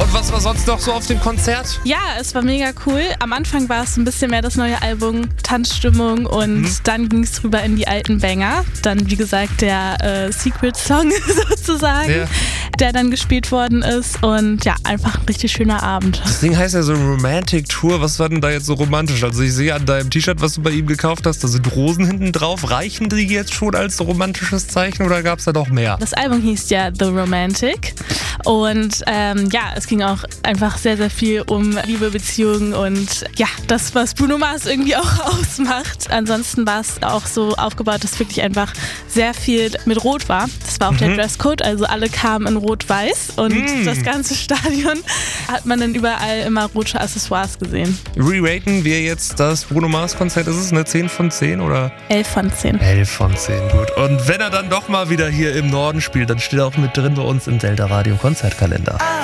Und was war sonst noch so auf dem Konzert? Ja, es war mega cool. Am Anfang war es ein bisschen mehr das neue Album, Tanzstimmung und dann ging es rüber in die alten Banger. Dann, wie gesagt, der Secret-Song sozusagen, der dann gespielt worden ist und ja, einfach ein richtig schöner Abend. Das Ding heißt ja so Romantic Tour. Was war denn da jetzt so romantisch? Also ich sehe an deinem T-Shirt, was du bei ihm gekauft hast, da sind Rosen hinten drauf. Reichen die jetzt schon als romantisches Zeichen oder gab es da noch mehr? Das Album hieß ja The Romantic und ja, es ging auch einfach sehr, sehr viel um Liebe, Beziehungen und ja, das, was Bruno Mars irgendwie auch ausmacht. Ansonsten war es auch so aufgebaut, dass wirklich einfach sehr viel mit Rot war. Das war auch der Dresscode, also alle kamen in Rot-Weiß und das ganze Stadion hat man dann überall immer rote Accessoires gesehen. Re-raten wir jetzt das Bruno Mars Konzert? Ist es eine 10 von 10 oder? 11 von 10. 11 von 10, gut. Und wenn er dann doch mal wieder hier im Norden spielt, dann steht er auch mit drin bei uns im Delta Radio Konzertkalender.